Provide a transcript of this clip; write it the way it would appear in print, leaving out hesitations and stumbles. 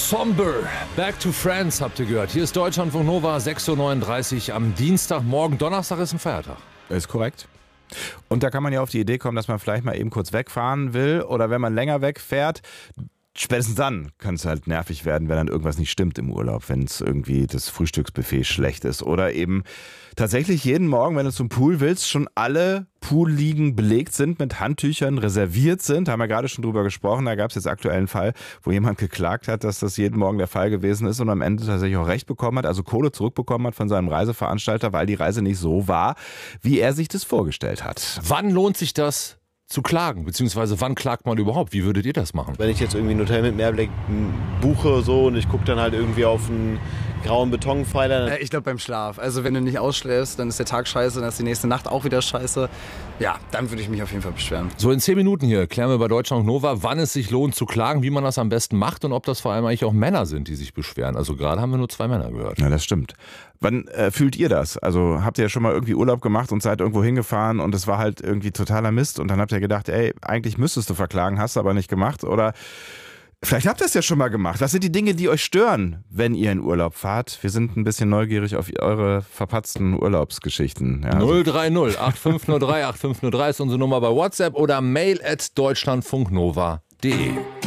Somber, Back to France habt ihr gehört. Hier ist Deutschlandfunk Nova, 6.39 Uhr am Dienstagmorgen. Donnerstag ist ein Feiertag. Ist korrekt. Und da kann man ja auf die Idee kommen, dass man vielleicht mal eben kurz wegfahren will oder wenn man länger wegfährt. Spätestens dann kann es halt nervig werden, wenn dann irgendwas nicht stimmt im Urlaub, wenn es irgendwie das Frühstücksbuffet schlecht ist oder eben tatsächlich jeden Morgen, wenn du zum Pool willst, schon alle Poolliegen belegt sind, mit Handtüchern reserviert sind. Da haben wir gerade schon drüber gesprochen. Da gab es jetzt aktuell einen Fall, wo jemand geklagt hat, dass das jeden Morgen der Fall gewesen ist und am Ende tatsächlich auch Recht bekommen hat, also Kohle zurückbekommen hat von seinem Reiseveranstalter, weil die Reise nicht so war, wie er sich das vorgestellt hat. Wann lohnt sich das zu klagen? Beziehungsweise wann klagt man überhaupt? Wie würdet ihr das machen? Wenn ich jetzt irgendwie ein Hotel mit Mehrblick buche so und ich gucke dann halt irgendwie auf einen grauen Betonpfeiler. Ich glaube beim Schlaf. Also wenn du nicht ausschläfst, dann ist der Tag scheiße, dann ist die nächste Nacht auch wieder scheiße. Ja, dann würde ich mich auf jeden Fall beschweren. So in 10 Minuten hier klären wir bei Deutschland Nova, wann es sich lohnt zu klagen, wie man das am besten macht und ob das vor allem eigentlich auch Männer sind, die sich beschweren. Also gerade haben wir nur 2 Männer gehört. Ja, das stimmt. Wann fühlt ihr das? Also habt ihr ja schon mal irgendwie Urlaub gemacht und seid irgendwo hingefahren und es war halt irgendwie totaler Mist und dann habt ihr gedacht, ey, eigentlich müsstest du verklagen, hast du aber nicht gemacht oder vielleicht habt ihr es ja schon mal gemacht. Was sind die Dinge, die euch stören, wenn ihr in Urlaub fahrt? Wir sind ein bisschen neugierig auf eure verpatzten Urlaubsgeschichten. Ja, 030 8503 8503 ist unsere Nummer bei WhatsApp oder mail@deutschlandfunknova.de.